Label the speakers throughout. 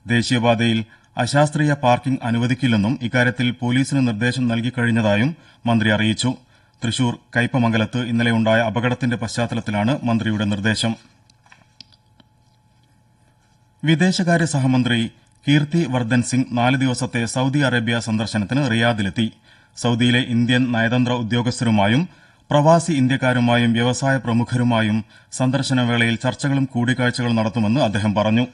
Speaker 1: ദേശീയപാതയിൽ അശാസ്ത്രീയ പാർക്കിംഗ് അനുവദിക്കില്ലെന്നും ഇക്കാര്യത്തിൽ പോലീസിന് നിർദ്ദേശം നൽകിക്കഴിഞ്ഞതായും മന്ത്രി അറിയിച്ചു. തൃശൂർ കയ്പമംഗലത്ത് ഇന്നലെയുണ്ടായ അപകടത്തിന്റെ പശ്ചാത്തലത്തിലാണ് മന്ത്രിയുടെ നിർദ്ദേശം. വിദേശകാര്യ സഹമന്ത്രി കീർത്തി വർദ്ധൻ സിംഗ് 4 ദിവസത്തെ സൌദി അറേബ്യ സന്ദർശനത്തിന് റിയാദിലെത്തി. സൌദിയിലെ ഇന്ത്യൻ നയതന്ത്ര ഉദ്യോഗസ്ഥരുമായും പ്രവാസി ഇന്ത്യക്കാരുമായും വ്യവസായ പ്രമുഖരുമായും സന്ദർശനവേളയിൽ ചർച്ചകളും കൂടിക്കാഴ്ചകളും നടത്തുമെന്ന് അദ്ദേഹം പറഞ്ഞു.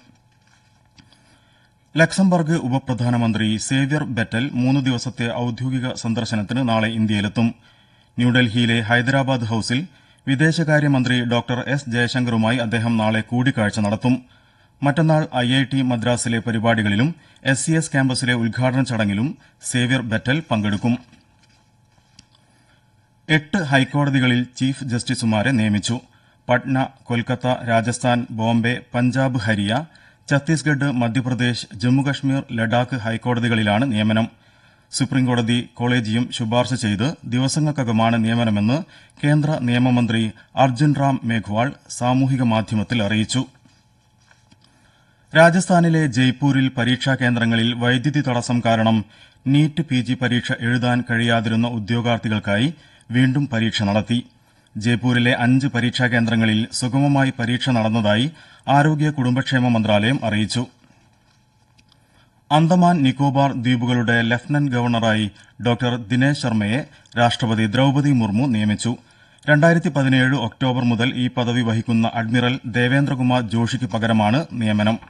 Speaker 1: ലക്സംബർഗ് ഉപപ്രധാനമന്ത്രി സേവ്യർ ബെറ്റൽ 3 ദിവസത്തെ ഔദ്യോഗിക സന്ദർശനത്തിന് നാളെ ഇന്ത്യയിലെത്തും. ന്യൂഡൽഹിയിലെ ഹൈദരാബാദ് ഹൌസിൽ വിദേശകാര്യമന്ത്രി ഡോക്ടർ എസ് ജയശങ്കറുമായി അദ്ദേഹം നാളെ കൂടിക്കാഴ്ച നടത്തും. മറ്റന്നാൾ IIT മദ്രാസിലെ പരിപാടികളിലും SCS ക്യാമ്പസിലെ ഉദ്ഘാടന ചടങ്ങിലും സേവ്യർ ബെറ്റൽ പങ്കെടുക്കും. 8 ഹൈക്കോടതികളിൽ ചീഫ് ജസ്റ്റിസുമാരെ നിയമിച്ചു. പട്ന, കൊൽക്കത്ത, രാജസ്ഥാൻ, ബോംബെ, പഞ്ചാബ്, ഹരിയ, ഛത്തീസ്ഗഡ്, മധ്യപ്രദേശ്, ജമ്മുകശ്മീർ, ലഡാക്ക് ഹൈക്കോടതികളിലാണ് നിയമനം. സുപ്രീംകോടതി കോളേജിയം ശുപാർശ ചെയ്ത് ദിവസങ്ങൾക്കകമാണ് നിയമനമെന്ന് കേന്ദ്ര നിയമമന്ത്രി അർജുൻ റാം മേഘ്വാൾ സാമൂഹിക മാധ്യമത്തിൽ അറിയിച്ചു. രാജസ്ഥാനിലെ ജയ്പൂരിൽ പരീക്ഷാ കേന്ദ്രങ്ങളിൽ വൈദ്യുതി തടസ്സം കാരണം നീറ്റ് PG പരീക്ഷ എഴുതാൻ കഴിയാതിരുന്ന ഉദ്യോഗാർത്ഥികൾക്കായി വീണ്ടും പരീക്ഷ നടത്തി. ജയ്പൂരിലെ 5 പരീക്ഷാ കേന്ദ്രങ്ങളിൽ സുഗമമായി പരീക്ഷ നടന്നതായി ആരോഗ്യ കുടുംബക്ഷേമ മന്ത്രാലയം അറിയിച്ചു. അന്തമാൻ നിക്കോബാർ ദ്വീപുകളുടെ ലഫ്റ്റനന്റ് ഗവർണറായി ഡോക്ടർ ദിനേശ് ശർമ്മയെ രാഷ്ട്രപതി ദ്രൌപദി മുർമു നിയമിച്ചു. 2017 ഒക്ടോബർ മുതൽ ഈ പദവി വഹിക്കുന്ന അഡ്മിറൽ ദേവേന്ദ്രകുമാർ ജോഷിക്ക് പകരമാണ് നിയമനം.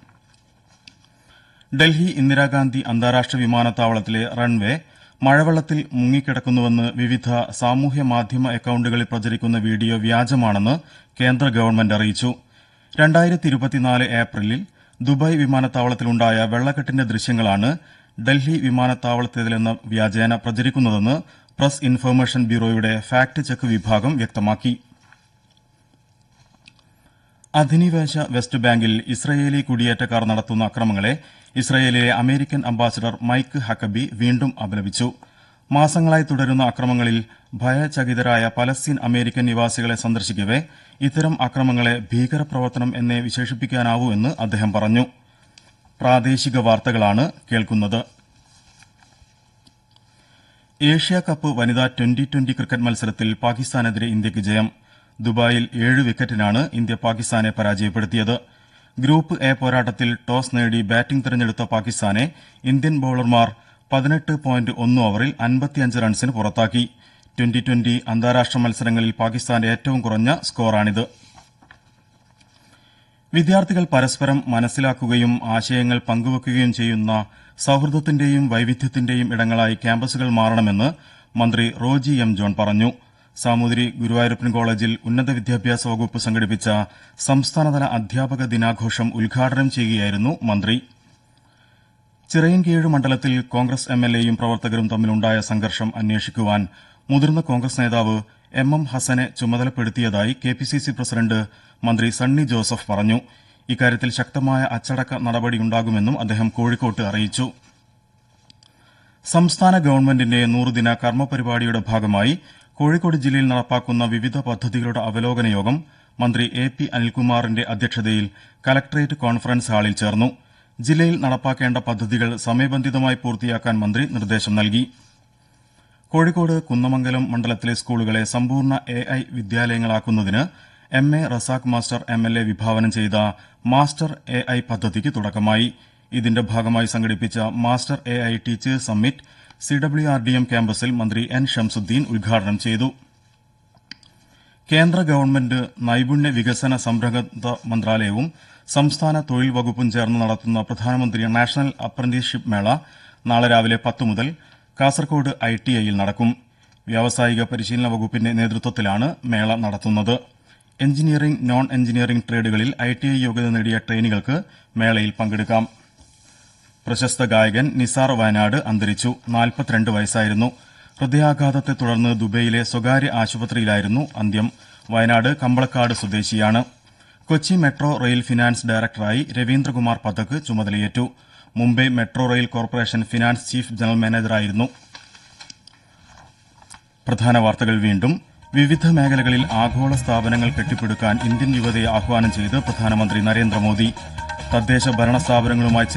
Speaker 1: ഡൽഹി ഇന്ദിരാഗാന്ധി അന്താരാഷ്ട്ര വിമാനത്താവളത്തിലെ റൺവേ മഴവെള്ളത്തിൽ മുങ്ങിക്കിടക്കുന്നുവെന്ന് വിവിധ സാമൂഹ്യ മാധ്യമ അക്കൌണ്ടുകളിൽ പ്രചരിക്കുന്ന വീഡിയോ വ്യാജമാണെന്ന് കേന്ദ്ര ഗവൺമെന്റ് അറിയിച്ചു. 2024 ഏപ്രിലിൽ ദുബായ് വിമാനത്താവളത്തിലുണ്ടായ വെള്ളക്കെട്ടിന്റെ ദൃശ്യങ്ങളാണ് ഡൽഹി വിമാനത്താവളത്തിലെന്ന വ്യാജേന പ്രചരിക്കുന്നതെന്ന് പ്രസ് ഇൻഫർമേഷൻ ബ്യൂറോയുടെ ഫാക്ട് ചെക്ക് വിഭാഗം വ്യക്തമാക്കി. അധിനിവേശ വെസ്റ്റ് ബാങ്കിൽ ഇസ്രയേലി കുടിയേറ്റക്കാർ നടത്തുന്ന അക്രമങ്ങളെ ഇസ്രയേലിലെ അമേരിക്കൻ അംബാസഡർ മൈക്ക് ഹക്കബി വീണ്ടും അപലപിച്ചു. മാസങ്ങളായി തുടരുന്ന അക്രമങ്ങളിൽ ഭയചകിതരായ പലസ്തീൻ അമേരിക്കൻ നിവാസികളെ സന്ദർശിക്കവെ ഇത്തരം അക്രമങ്ങളെ ഭീകരപ്രവർത്തനം എന്നേ വിശേഷിപ്പിക്കാനാവൂ എന്ന് അദ്ദേഹം പറഞ്ഞു. പ്രാദേശിക വാർത്തകളാണ് കേൾക്കുന്നത്. ഏഷ്യാകപ്പ് വനിതാ ട്വന്റി ക്രിക്കറ്റ് മത്സരത്തിൽ പാകിസ്ഥാനെതിരെ ഇന്ത്യയ്ക്ക് ജയം. ദുബായിൽ 7 വിക്കറ്റിനാണ് ഇന്ത്യ പാകിസ്ഥാനെ പരാജയപ്പെടുത്തിയത്. ഗ്രൂപ്പ് എ പോരാട്ടത്തിൽ ടോസ് നേടി ബാറ്റിംഗ് തിരഞ്ഞെടുത്ത പാകിസ്ഥാനെ ഇന്ത്യൻ ബൌളർമാർ 18.1 ഓവറിൽ 55 റൺസിന് പുറത്താക്കി. ട്വന്റി അന്താരാഷ്ട്ര മത്സരങ്ങളിൽ പാകിസ്ഥാന്റെ ഏറ്റവും കുറഞ്ഞ സ്കോറാണിത്. വിദ്യാർത്ഥികൾ പരസ്പരം മനസ്സിലാക്കുകയും ആശയങ്ങൾ പങ്കുവയ്ക്കുകയും ചെയ്യുന്ന സൌഹൃദത്തിന്റെയും വൈവിധ്യത്തിന്റെയും ഇടങ്ങളായി ക്യാമ്പസുകൾ മാറണമെന്ന് മന്ത്രി റോജി എം ജോൺ പറഞ്ഞു. സാമൂതിരി ഗുരുവായൂരപ്പൻ കോളേജിൽ ഉന്നത വിദ്യാഭ്യാസ വകുപ്പ് സംഘടിപ്പിച്ച സംസ്ഥാനതല അധ്യാപക ദിനാഘോഷം ഉദ്ഘാടനം ചെയ്യുകയായിരുന്നു മന്ത്രി. ചിറയിൻകീഴ് മണ്ഡലത്തിൽ കോൺഗ്രസ് MLAയും പ്രവർത്തകരും തമ്മിലുണ്ടായ സംഘർഷം അന്വേഷിക്കുവാൻ മുതിർന്ന കോൺഗ്രസ് നേതാവ് MM ഹസനെ ചുമതലപ്പെടുത്തിയതായി KPCC പ്രസിഡന്റ് മന്ത്രി സണ്ണി ജോസഫ് പറഞ്ഞു. ഇക്കാര്യത്തിൽ ശക്തമായ അച്ചടക്ക നടപടിയുണ്ടാകുമെന്നും അദ്ദേഹം കോഴിക്കോട്ട് അറിയിച്ചു. സംസ്ഥാന ഗവൺമെന്റിന്റെ 100-ദിന കർമ്മപരിപാടിയുടെ ഭാഗമായി കോഴിക്കോട് ജില്ലയിൽ നടപ്പാക്കുന്ന വിവിധ പദ്ധതികളുടെ അവലോകന യോഗം മന്ത്രി AP അനിൽകുമാറിന്റെ അധ്യക്ഷതയിൽ കലക്ടറേറ്റ് കോൺഫറൻസ് ഹാളിൽ ചേർന്നു. ജില്ലയിൽ നടപ്പാക്കേണ്ട പദ്ധതികൾ സമയബന്ധിതമായി പൂർത്തിയാക്കാൻ മന്ത്രി നിർദ്ദേശം നൽകി. കോഴിക്കോട് കുന്നമംഗലം മണ്ഡലത്തിലെ സ്കൂളുകളെ സമ്പൂർണ്ണ AI വിദ്യാലയങ്ങളാക്കുന്നതിന് MA Razak master MLA വിഭാവനം ചെയ്ത മാസ്റ്റർ AI പദ്ധതിക്ക് തുടക്കമായി. ഇതിന്റെ ഭാഗമായി സംഘടിപ്പിച്ച master AI teachers summit CWRDM ക്യാമ്പസിൽ മന്ത്രി N ഷംസുദ്ദീൻ ഉദ്ഘാടനം ചെയ്തു. കേന്ദ്ര ഗവൺമെന്റ് നൈപുണ്യ വികസന സംരംഭക മന്ത്രാലയവും സംസ്ഥാന തൊഴിൽ വകുപ്പും ചേർന്ന് നടത്തുന്ന പ്രധാനമന്ത്രി നാഷണൽ അപ്രന്റീസ്ഷിപ്പ് മേള നാളെ രാവിലെ 10 മുതൽ കാസർകോട് ITIയിൽ നടക്കും. വ്യാവസായിക പരിശീലന വകുപ്പിന്റെ നേതൃത്വത്തിലാണ് മേള നടത്തുന്നത്. എഞ്ചിനീയറിംഗ്, നോൺ എഞ്ചിനീയറിംഗ് ട്രേഡുകളിൽ ITI യോഗ്യത നേടിയ ട്രെയിനികൾക്ക് മേളയിൽ പങ്കെടുക്കാം. പ്രശസ്ത ഗായകൻ നിസാർ വയനാട് അന്തരിച്ചു. 42 വയസ്സായിരുന്നു. ഹൃദയാഘാതത്തെ തുടർന്ന് ദുബൈയിലെ സ്വകാര്യ ആശുപത്രിയിലായിരുന്നു അന്ത്യം. വയനാട് കമ്പളക്കാട് സ്വദേശിയാണ്. കൊച്ചി മെട്രോ റെയിൽ ഫിനാൻസ് ഡയറക്ടറായി രവീന്ദ്രകുമാർ പഥക് ചുമതലയേറ്റു. Mumbai metro rail corporation finance chief general മാനേജറായിരുന്നു. പ്രധാന വാർത്തകൾ വീണ്ടും. വിവിധ മേഖലകളിൽ ആഗോള സ്ഥാപനങ്ങൾ കെട്ടിപ്പടുക്കാൻ ഇന്ത്യൻ യുവതയെ ആഹ്വാനം ചെയ്ത് പ്രധാനമന്ത്രി നരേന്ദ്രമോദി. തദ്ദേശ ഭരണ സ്ഥാപനങ്ങളുമായി